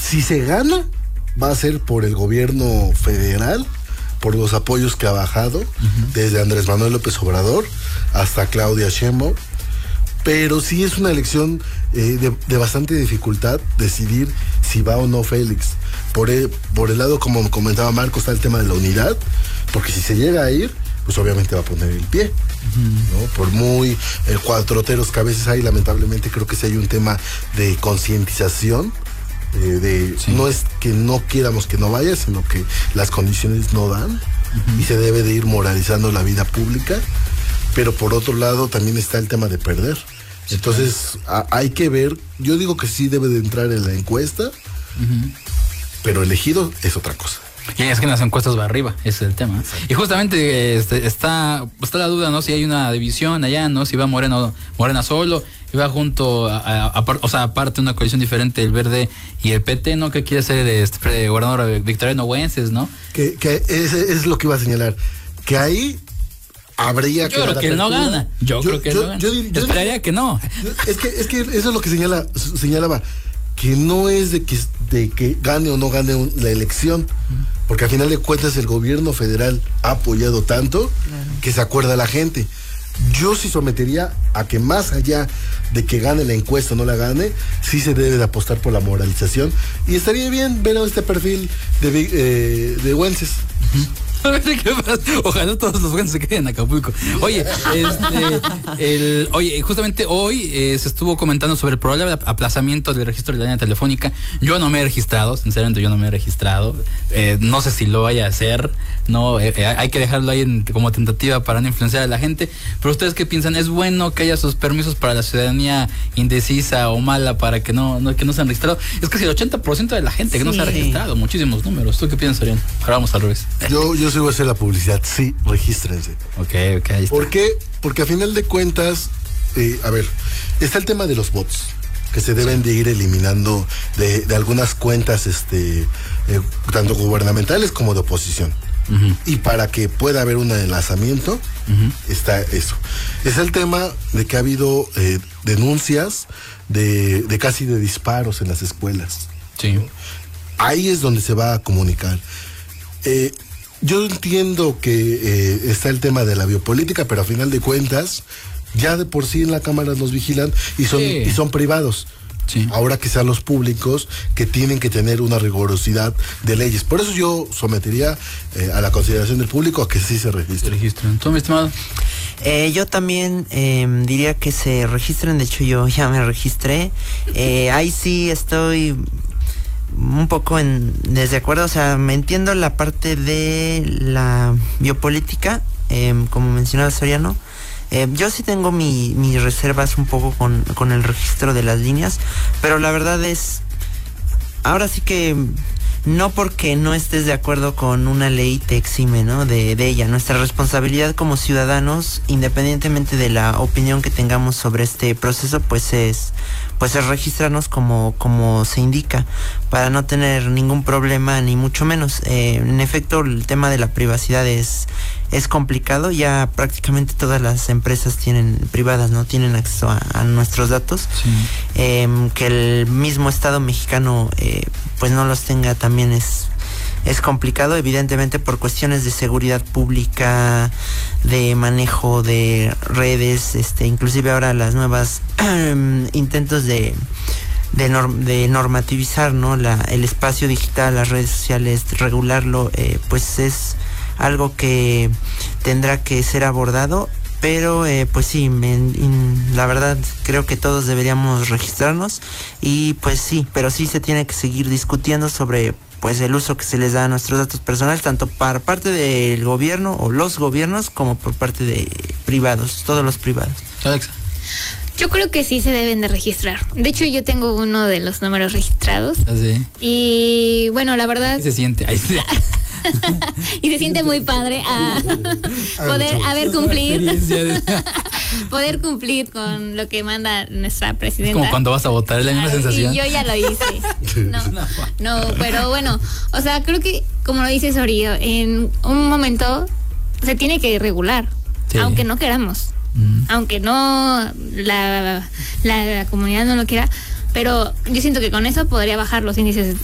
Si se gana, va a ser por el gobierno federal, por los apoyos que ha bajado, desde Andrés Manuel López Obrador hasta Claudia Sheinbaum. Pero sí es una elección de bastante dificultad decidir si va o no Félix. Por el lado, como comentaba Marco, está el tema de la unidad, porque si se llega a ir, pues obviamente va a poner el pie, ¿no? Por muy cuatroteros que a veces hay, lamentablemente creo que sí hay un tema de concientización, no es que no quieramos que no vaya, sino que las condiciones no dan, y se debe de ir moralizando la vida pública. Pero por otro lado también está el tema de perder. Entonces hay que ver, yo digo que sí debe de entrar en la encuesta, pero elegido es otra cosa. Y es que en las encuestas va arriba, ese es el tema. Y justamente está la duda, ¿no? Si hay una división allá, ¿no? Si va Morena solo, y va junto o sea, aparte una coalición diferente, el Verde y el PT, ¿no? Que quiere ser gobernador Victoriano Güences, ¿no? Que es lo que iba a señalar, que ahí habría yo creo que él no gana. Yo creo que él no gana. Yo esperaría que no. Es que eso es lo que señalaba, que no es de que gane o no gane la elección, porque al final de cuentas el gobierno federal ha apoyado tanto que se acuerda la gente. Yo sí sometería a que más allá de que gane la encuesta o no la gane, sí se debe de apostar por la moralización, y estaría bien ver este perfil de Güences. A ver qué pasa. Ojalá todos los buenos se queden en Acapulco. Oye, justamente hoy se estuvo comentando sobre el probable aplazamiento del registro de la línea telefónica. Yo no me he registrado, sinceramente yo no me he registrado. No sé si lo vaya a hacer. No, hay que dejarlo ahí como tentativa para no influenciar a la gente. Pero ustedes qué piensan, ¿es bueno que haya sus permisos para la ciudadanía indecisa o mala para que no se han registrado? Es que si el 80% de la gente que no se ha registrado, muchísimos números. ¿Tú qué piensas, Orión? Ahora vamos al revés. Yo sí voy a hacer la publicidad, sí, regístrense. Ok, ahí está. ¿Por qué? Porque a final de cuentas, está el tema de los bots, que se deben de ir eliminando de algunas cuentas, tanto gubernamentales como de oposición. Y para que pueda haber un enlazamiento, está eso. Es el tema de que ha habido denuncias de casi de disparos en las escuelas. Sí. ¿No? Ahí es donde se va a comunicar. Yo entiendo que está el tema de la biopolítica, pero a final de cuentas, ya de por sí en la Cámara nos vigilan y son privados. Sí. Ahora que sean los públicos que tienen que tener una rigurosidad de leyes. Por eso yo sometería a la consideración del público a que sí se registren. ¿Tú, mi estimado? Yo también diría que se registren. De hecho, yo ya me registré. Ahí sí estoy un poco en desacuerdo. O sea, me entiendo la parte de la biopolítica, como mencionaba Soriano. Yo sí tengo mis reservas un poco con el registro de las líneas, pero la verdad es, ahora sí que no porque no estés de acuerdo con una ley te exime, ¿no? de ella. Nuestra responsabilidad como ciudadanos, independientemente de la opinión que tengamos sobre este proceso, pues es registrarnos como se indica, para no tener ningún problema, ni mucho menos. En efecto, el tema de la privacidad es complicado. Ya prácticamente todas las empresas privadas no tienen acceso a nuestros datos. Sí. Que el mismo Estado mexicano pues no los tenga también es complicado, evidentemente por cuestiones de seguridad pública, de manejo de redes, inclusive ahora las nuevas intentos de normativizar, ¿no? El espacio digital, las redes sociales, regularlo, pues es algo que tendrá que ser abordado. Pero pues sí, la verdad creo que todos deberíamos registrarnos, y pues sí, pero sí se tiene que seguir discutiendo sobre pues el uso que se les da a nuestros datos personales, tanto por parte del gobierno o los gobiernos como por parte de privados, todos los privados. Alexa. Yo creo que sí se deben de registrar. De hecho, yo tengo uno de los números registrados. ¿Sí? Y bueno, la verdad... ¿Qué se siente? Ahí sí. Y se siente muy padre poder cumplir con lo que manda nuestra presidenta. Es como cuando vas a votar, es la misma sensación. Y yo ya lo hice. No, pero bueno, o sea, creo que como lo dice Sorío, en un momento se tiene que regular, sí, aunque no queramos, aunque no la comunidad no lo quiera. Pero yo siento que con eso podría bajar los índices